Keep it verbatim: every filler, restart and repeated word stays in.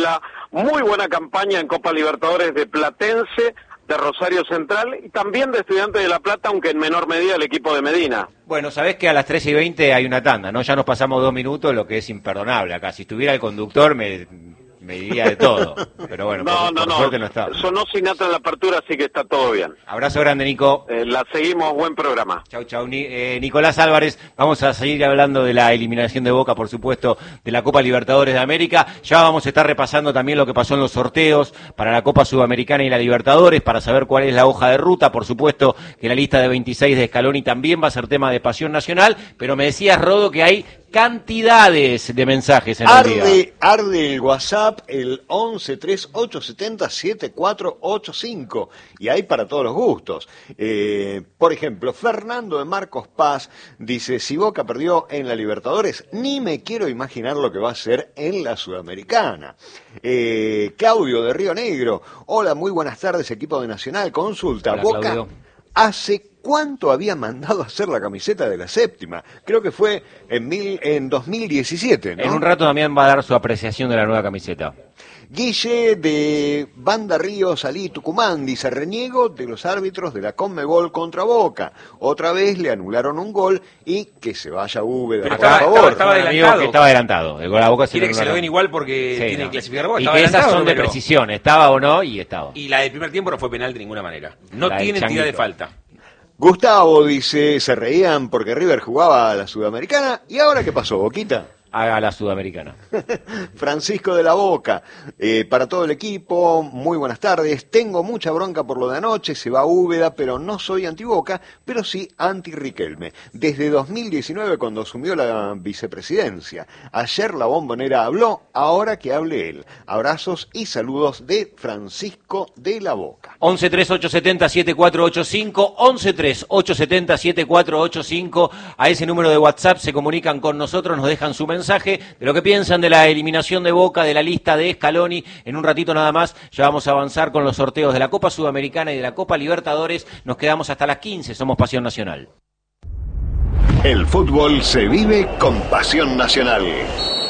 la muy buena campaña en Copa Libertadores de Platense, de Rosario Central y también de Estudiantes de La Plata, aunque en menor medida el equipo de Medina. Bueno, sabés que a las tres y veinte hay una tanda, ¿no? Ya nos pasamos dos minutos, lo que es imperdonable acá. Si estuviera el conductor me, me diría de todo, pero bueno, no, por, no, por no. suerte no está. Sonó Sinatra en la apertura, así que está todo bien. Abrazo grande, Nico. Eh, la seguimos, buen programa. Chau, chau. Ni, eh, Nicolás Álvarez, vamos a seguir hablando de la eliminación de Boca, por supuesto, de la Copa Libertadores de América. Ya vamos a estar repasando también lo que pasó en los sorteos para la Copa Sudamericana y la Libertadores, para saber cuál es la hoja de ruta. Por supuesto que la lista de veintiséis de Scaloni también va a ser tema de pasión nacional, pero me decías, Rodo, que hay cantidades de mensajes en arde, el día. Arde el WhatsApp, el once tres ocho siete cero siete cuatro ocho cinco, y hay para todos los gustos. Eh, por ejemplo, Fernando de Marcos Paz dice, si Boca perdió en la Libertadores, ni me quiero imaginar lo que va a ser en la Sudamericana. Eh, Claudio de Río Negro, hola, muy buenas tardes, equipo de Nacional, consulta, Hola, Boca Claudio. hace ¿cuánto había mandado a hacer la camiseta de la séptima? Creo que fue en, mil, en dos mil diecisiete, ¿no? En un rato también va a dar su apreciación de la nueva camiseta. Guille de Banda Río Salí Tucumán dice, reniego de los árbitros de la Conmebol contra Boca. Otra vez le anularon un gol y que se vaya Úbeda, Pero por estaba, favor. estaba, estaba Un amigo adelantado. que estaba adelantado. El gol a Boca se Quiere lo que se lo anularon. den igual porque Sí, tiene no. que clasificar Boca. Y Estaba que esas adelantado, son de pero- precisión, estaba o no, y estaba. Y la del primer tiempo no fue penal de ninguna manera. No La del tiene entidad de Changuito. falta. Gustavo dice, se reían porque River jugaba a la Sudamericana. ¿Y ahora qué pasó, Boquita? Haga la Sudamericana. Francisco de la Boca, eh, para todo el equipo, muy buenas tardes. Tengo mucha bronca por lo de anoche, se va Úbeda, pero no soy anti-Boca, pero sí anti-Riquelme. Desde dos mil diecinueve, cuando asumió la vicepresidencia. Ayer la Bombonera habló, ahora que hable él. Abrazos y saludos de Francisco de la Boca. once tres ocho siete cero siete cuatro ocho cinco, once tres ocho siete cero siete cuatro ocho cinco. A ese número de WhatsApp se comunican con nosotros, nos dejan su mensaje de lo que piensan de la eliminación de Boca, de la lista de Scaloni. En un ratito nada más ya vamos a avanzar con los sorteos de la Copa Sudamericana y de la Copa Libertadores. Nos quedamos hasta las quince, somos Pasión Nacional. El fútbol se vive con Pasión Nacional.